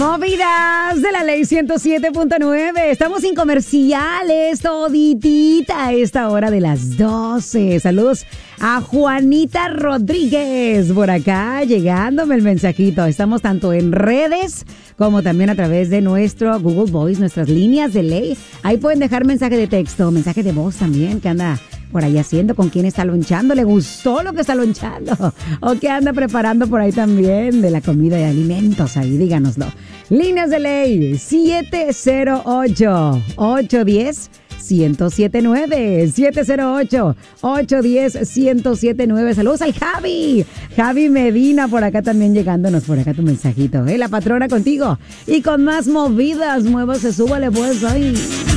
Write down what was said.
Movidas de la ley 107.9. Estamos sin comerciales, toditita a esta hora de las 12. Saludos a Juanita Rodríguez por acá, llegándome el mensajito. Estamos tanto en redes como también a través de nuestro Google Voice, nuestras líneas de ley. Ahí pueden dejar mensaje de texto, mensaje de voz también, que anda por ahí haciendo, con quién está lonchando, le gustó lo que está lonchando, o qué anda preparando por ahí también de la comida y alimentos, ahí díganoslo. Líneas de ley 708-810-1079, 708-810-1079. Saludos al Javi Medina por acá también llegándonos por acá tu mensajito. La patrona contigo y con más movidas, muévase, súbale pues ahí.